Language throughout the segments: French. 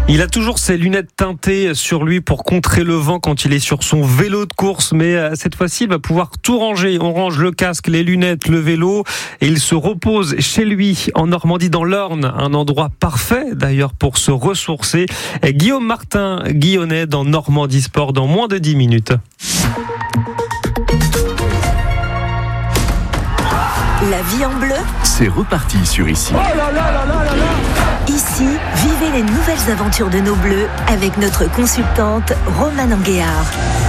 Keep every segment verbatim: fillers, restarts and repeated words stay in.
Il a toujours ses lunettes teintées sur lui pour contrer le vent quand il est sur son vélo de course. Mais cette fois-ci, il va pouvoir tout ranger. On range le casque, les lunettes, le vélo. Et il se repose chez lui, en Normandie, dans l'Orne. Un endroit parfait, d'ailleurs, pour se ressourcer. Et Guillaume Martin, Guillonnet, dans Normandie Sport, dans moins de dix minutes. La vie en bleu, c'est reparti sur Ici. Oh là là là là là là. Ici, vivez les nouvelles aventures de nos bleus avec notre consultante Romane Anguéard.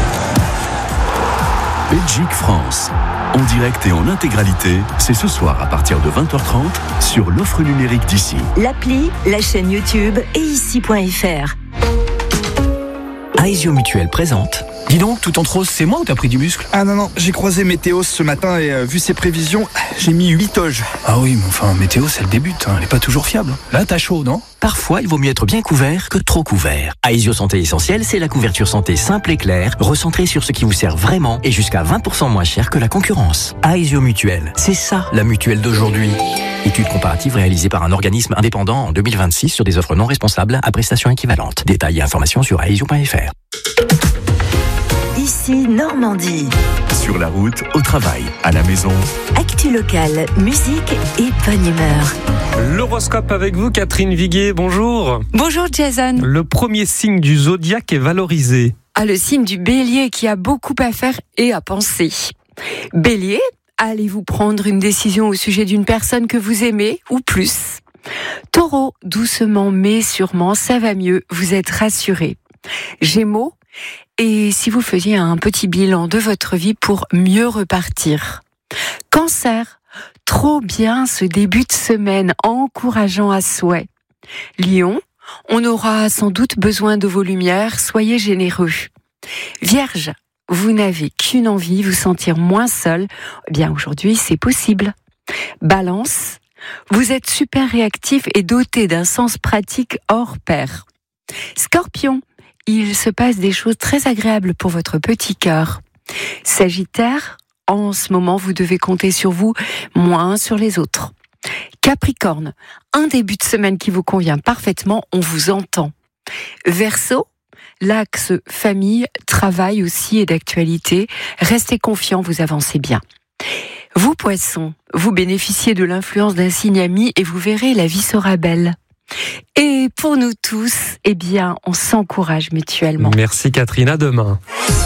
Belgique-France, en direct et en intégralité, c'est ce soir à partir de vingt heures trente sur l'offre numérique d'Ici. L'appli, la chaîne YouTube et ici point f r. Aesio Mutuel présente. Dis donc, tout en rose, c'est moi ou t'as pris du muscle? Ah non, non, j'ai croisé Météos ce matin et euh, vu ses prévisions, j'ai mis huit oges. Ah oui, mais enfin, Météos, elle débute, hein, elle est pas toujours fiable. Là, t'as chaud, non? Parfois, il vaut mieux être bien couvert que trop couvert. Aesio Santé Essentielle, c'est la couverture santé simple et claire, recentrée sur ce qui vous sert vraiment et jusqu'à vingt pour cent moins cher que la concurrence. Aesio Mutuel, c'est ça, la mutuelle d'aujourd'hui. Étude comparative réalisée par un organisme indépendant en deux mille vingt-six sur des offres non responsables à prestations équivalentes. Détails et informations sur aesio point f r. Ici, Normandie. Sur la route, au travail, à la maison. Actu locale, musique et bonne humeur. L'horoscope avec vous, Catherine Viguier, bonjour. Bonjour Jason. Le premier signe du zodiaque est valorisé. Ah, le signe du Bélier qui a beaucoup à faire et à penser. Bélier, allez-vous prendre une décision au sujet d'une personne que vous aimez ou plus? Taureau, doucement mais sûrement, ça va mieux, vous êtes rassuré. Gémeaux, et si vous faisiez un petit bilan de votre vie pour mieux repartir? Cancer, trop bien ce début de semaine, encourageant à souhait. Lion, on aura sans doute besoin de vos lumières, soyez généreux. Vierge, vous n'avez qu'une envie, vous sentir moins seul. Eh bien aujourd'hui, c'est possible. Balance, vous êtes super réactif et doté d'un sens pratique hors pair. Scorpion, il se passe des choses très agréables pour votre petit cœur. Sagittaire, en ce moment, vous devez compter sur vous, moins sur les autres. Capricorne, un début de semaine qui vous convient parfaitement, on vous entend. Verseau, l'axe famille, travail aussi est d'actualité. Restez confiants, vous avancez bien. Vous, Poissons, vous bénéficiez de l'influence d'un signe ami et vous verrez, la vie sera belle. Et pour nous tous, eh bien, on s'encourage mutuellement. Merci Catherine, à demain.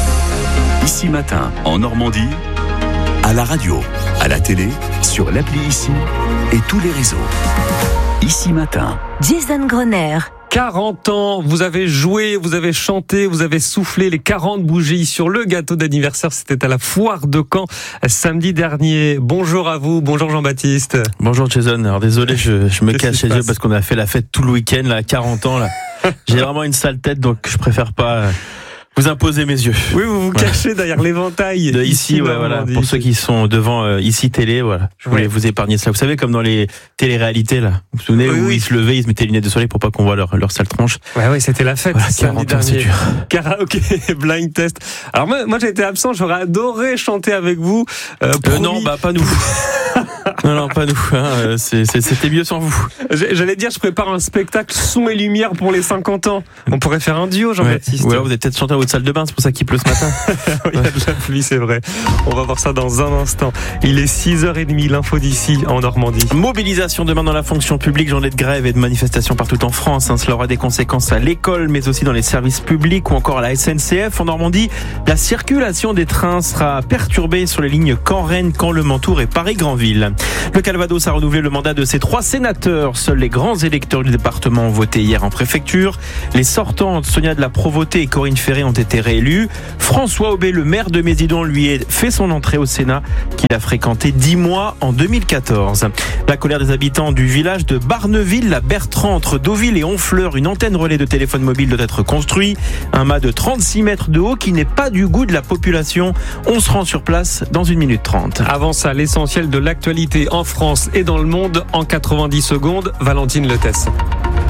Ici matin, en Normandie, à la radio, à la télé, sur l'appli Ici et tous les réseaux. Ici matin. Jason Groner. quarante ans, vous avez joué, vous avez chanté, vous avez soufflé les quarante bougies sur le gâteau d'anniversaire. C'était à la foire de Caen samedi dernier. Bonjour à vous, bonjour Jean-Baptiste. Bonjour Jason, alors désolé, je, je me cache chez eux parce qu'on a fait la fête tout le week-end, là, à quarante ans. Là. J'ai vraiment une sale tête, donc je préfère pas vous imposer mes yeux. Oui, vous vous cachez ouais. derrière l'éventail. De ici, ici ouais, voilà. Pour ceux qui sont devant euh, Ici Télé, voilà. Je voulais ouais. vous épargner ça. Vous savez, comme dans les téléréalités, là. Vous vous souvenez oui, où oui. ils se levaient, ils se mettaient les lunettes de soleil pour pas qu'on voit leur, leur sale tronche. Ouais, ouais, c'était la fête. Voilà, quarante ans, c'est dur. Karaoké, blind test. Alors moi, moi j'ai été absent, j'aurais adoré chanter avec vous. Euh, euh, non, bah pas nous. Non, non, pas nous. Hein. C'est, c'est, c'était mieux sans vous. J'allais dire, je prépare un spectacle son et lumière pour les cinquante ans. On pourrait faire un duo, Jean-Baptiste. Ouais. Ou alors vous êtes peut-être chanté à votre salle de bain, c'est pour ça qu'il pleut ce matin. Il y a de la pluie, c'est vrai. On va voir ça dans un instant. Il est six heures trente, l'info d'ici en Normandie. Mobilisation demain dans la fonction publique, journée de grève et de manifestations partout en France. Hein. Cela aura des conséquences à l'école, mais aussi dans les services publics ou encore à la S N C F. En Normandie, la circulation des trains sera perturbée sur les lignes Caen-Rennes, Caen-Le Mantour et Paris-Granville. Le Calvados a renouvelé le mandat de ses trois sénateurs. Seuls les grands électeurs du département ont voté hier en préfecture. Les sortantes Sonia de la Provôté et Corinne Ferré ont été réélues. François Aubé, le maire de Mézidon, lui a fait son entrée au Sénat qu'il a fréquenté dix mois en deux mille quatorze. La colère des habitants du village de Barneville, la Bertrand, entre Deauville et Honfleur, une antenne relais de téléphone mobile doit être construite. Un mât de trente-six mètres de haut qui n'est pas du goût de la population. On se rend sur place dans une minute trente. Avant ça, l'essentiel de l'actualité en France et dans le monde en quatre-vingt-dix secondes. Valentine Lettès.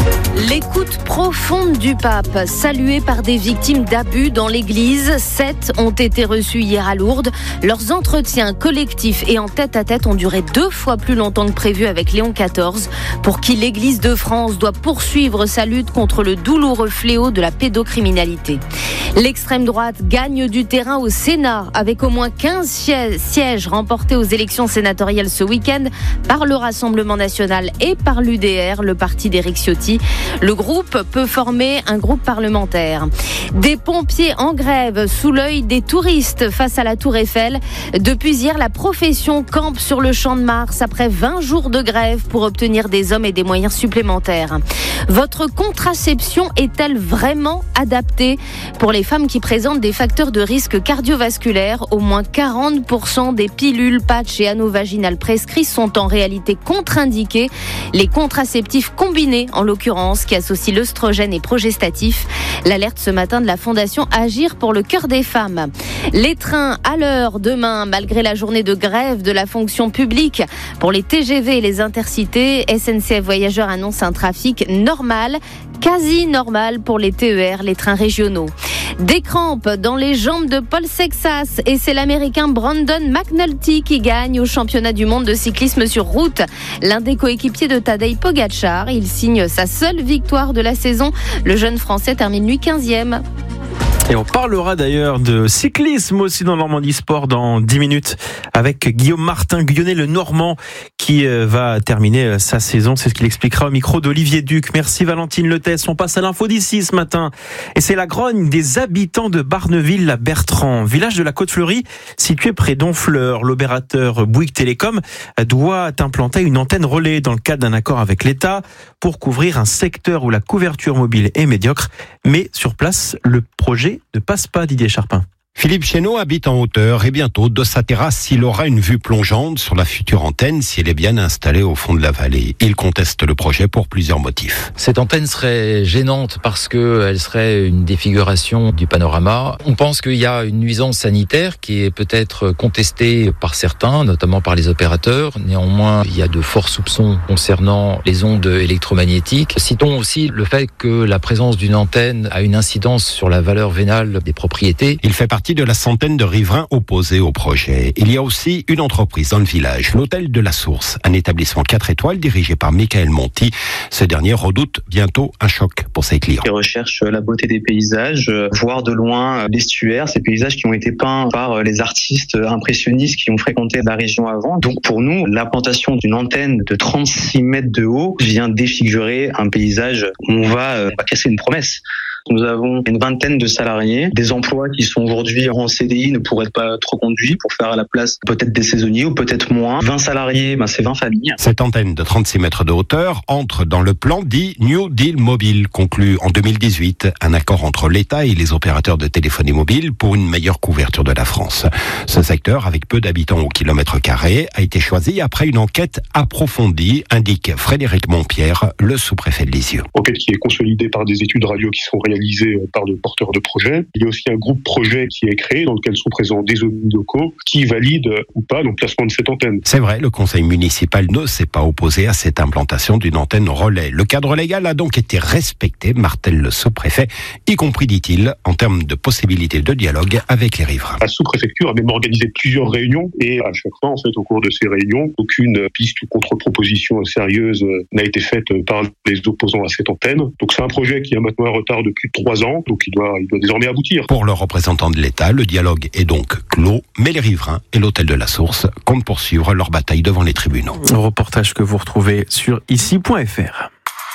L'écoute profonde du pape, saluée par des victimes d'abus dans l'église. Sept ont été reçus hier à Lourdes. Leurs entretiens collectifs et en tête-à-tête ont duré deux fois plus longtemps que prévu avec Léon quatorze, pour qui l'église de France doit poursuivre sa lutte contre le douloureux fléau de la pédocriminalité. L'extrême droite gagne du terrain au Sénat, avec au moins quinze sièges remportés aux élections sénatoriales ce week-end par le Rassemblement national et par l'U D R, le parti d'Éric Ciotti. Le groupe peut former un groupe parlementaire. Des pompiers en grève sous l'œil des touristes face à la Tour Eiffel. Depuis hier, la profession campe sur le Champ de Mars après vingt jours de grève pour obtenir des hommes et des moyens supplémentaires. Votre contraception est-elle vraiment adaptée pour les femmes qui présentent des facteurs de risque cardiovasculaire? Au moins quarante pour cent des pilules, patchs et anneaux vaginales prescrits sont en réalité contre-indiqués. Les contraceptifs combinés, en l'occurrence, qui associent l'œstrogène et progestatif. L'alerte ce matin de la Fondation Agir pour le cœur des femmes. Les trains à l'heure demain, malgré la journée de grève de la fonction publique. Pour les T G V et les intercités, S N C F Voyageurs annonce un trafic normal, quasi normal pour les T E R, les trains régionaux. Des crampes dans les jambes de Paul Sexas et c'est l'Américain Brandon McNulty qui gagne au championnat du monde de cyclisme sur route. L'un des coéquipiers de Tadej Pogačar, il signe sa seule victoire de la saison. Le jeune Français termine lui quinzième. Et on parlera d'ailleurs de cyclisme aussi dans Normandie Sport dans dix minutes avec Guillaume Martin Guyonnet, le Normand, qui va terminer sa saison. C'est ce qu'il expliquera au micro d'Olivier Duc. Merci Valentine Letès. On passe à l'info d'ici ce matin. Et c'est la grogne des habitants de Barneville-la-Bertrand, village de la Côte-Fleurie, situé près d'Honfleur. L'opérateur Bouygues Télécom doit implanter une antenne relais dans le cadre d'un accord avec l'État pour couvrir un secteur où la couverture mobile est médiocre. Mais sur place, le projet ne passe pas, Didier Charpin. Philippe Chénaud habite en hauteur et bientôt, de sa terrasse, il aura une vue plongeante sur la future antenne si elle est bien installée au fond de la vallée. Il conteste le projet pour plusieurs motifs. Cette antenne serait gênante parce qu'elle serait une défiguration du panorama. On pense qu'il y a une nuisance sanitaire qui est peut-être contestée par certains, notamment par les opérateurs. Néanmoins, il y a de forts soupçons concernant les ondes électromagnétiques. Citons aussi le fait que la présence d'une antenne a une incidence sur la valeur vénale des propriétés. Il fait partie de la centaine de riverains opposés au projet. Il y a aussi une entreprise dans le village, l'Hôtel de la Source, un établissement quatre étoiles dirigé par Michael Monti. Ce dernier redoute bientôt un choc pour ses clients. Ils recherchent la beauté des paysages, voir de loin l'estuaire, ces paysages qui ont été peints par les artistes impressionnistes qui ont fréquenté la région avant. Donc pour nous, l'implantation d'une antenne de trente-six mètres de haut vient défigurer un paysage où on va, on va casser une promesse. Nous avons une vingtaine de salariés, des emplois qui sont aujourd'hui en C D I ne pourraient pas être reconduits pour faire à la place peut-être des saisonniers ou peut-être moins. vingt salariés, ben c'est vingt familles. Cette antenne de trente-six mètres de hauteur entre dans le plan dit New Deal Mobile, conclu en deux mille dix-huit, un accord entre l'État et les opérateurs de téléphonie mobile pour une meilleure couverture de la France. Ce secteur, avec peu d'habitants au kilomètre carré, a été choisi après une enquête approfondie, indique Frédéric Montpierre, le sous-préfet de Lisieux. Enquête qui est consolidée par des études radio qui sont réalisées par le porteur de projet. Il y a aussi un groupe projet qui est créé dans lequel sont présents des élus locaux qui valident ou pas le placement de cette antenne. C'est vrai, le conseil municipal ne s'est pas opposé à cette implantation d'une antenne relais. Le cadre légal a donc été respecté, martèle le sous-préfet, y compris, dit-il, en termes de possibilités de dialogue avec les riverains. La sous-préfecture a même organisé plusieurs réunions et à chaque fois, en fait, au cours de ces réunions, aucune piste ou contre-proposition sérieuse n'a été faite par les opposants à cette antenne. Donc c'est un projet qui a maintenant un retard de plus de trois ans, donc il doit, il doit désormais aboutir. Pour le représentant de l'État, le dialogue est donc clos, mais les riverains et l'Hôtel de la Source comptent poursuivre leur bataille devant les tribunaux. Un reportage que vous retrouvez sur ici point f r.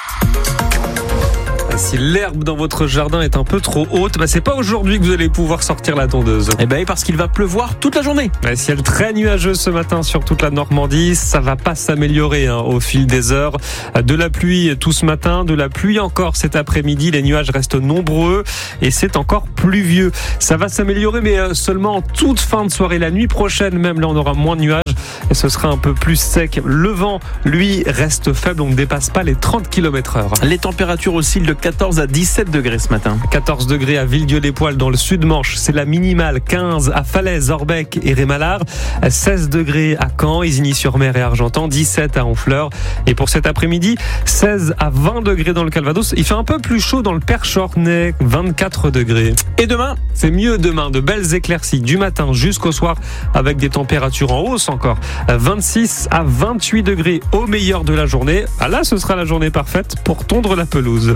Si l'herbe dans votre jardin est un peu trop haute, bah c'est pas aujourd'hui que vous allez pouvoir sortir la tondeuse. Eh ben parce qu'il va pleuvoir toute la journée. Ouais, ciel très nuageux ce matin sur toute la Normandie, ça va pas s'améliorer hein, au fil des heures. De la pluie tout ce matin, de la pluie encore cet après-midi, les nuages restent nombreux et c'est encore pluvieux. Ça va s'améliorer mais seulement en toute fin de soirée, la nuit prochaine même, là on aura moins de nuages. et ce sera un peu plus sec. Le vent, lui, reste faible, on ne dépasse pas les trente kilomètres heure. Les températures oscillent de quatorze à dix-sept degrés ce matin. quatorze degrés à Villedieu-les-Poêles dans le sud-Manche, c'est la minimale. quinze à Falaise, Orbec et Rémalard. seize degrés à Caen, Isigny-sur-Mer et Argentan. dix-sept à Honfleur. Et pour cet après-midi, seize à vingt degrés dans le Calvados. Il fait un peu plus chaud dans le Perche Ornay, vingt-quatre degrés. Et demain, c'est mieux demain. De belles éclaircies du matin jusqu'au soir avec des températures en hausse encore. vingt-six à vingt-huit degrés au meilleur de la journée. Ah là, ce sera la journée parfaite pour tondre la pelouse.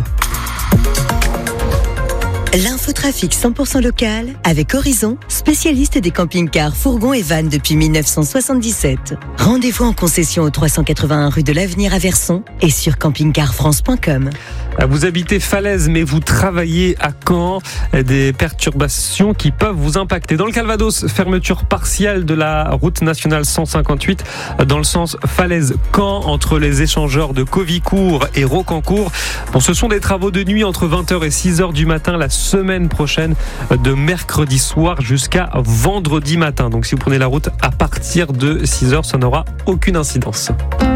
L'infotrafic cent pour cent local avec Horizon, spécialiste des camping-cars, fourgons et vannes depuis mille neuf cent soixante-dix-sept. Rendez-vous en concession au trois cent quatre-vingt-un rue de l'Avenir à Verson et sur camping car france point com. Vous habitez Falaise mais vous travaillez à Caen, des perturbations qui peuvent vous impacter. Dans le Calvados, fermeture partielle de la route nationale cent cinquante-huit dans le sens Falaise-Caen entre les échangeurs de Covicourt et Rocancourt. Bon, ce sont des travaux de nuit entre vingt heures et six heures du matin la semaine prochaine, de mercredi soir jusqu'à vendredi matin. Donc si vous prenez la route à partir de six heures, ça n'aura aucune incidence.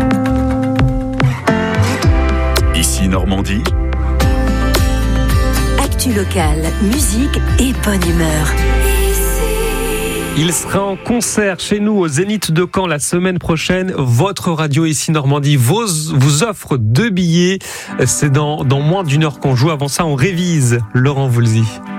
Ici Normandie. Actu locale, musique et bonne humeur. Il sera en concert chez nous au Zénith de Caen la semaine prochaine. Votre radio ici Normandie vous, vous offre deux billets. C'est dans, dans moins d'une heure qu'on joue. Avant ça, on révise Laurent Voulzy.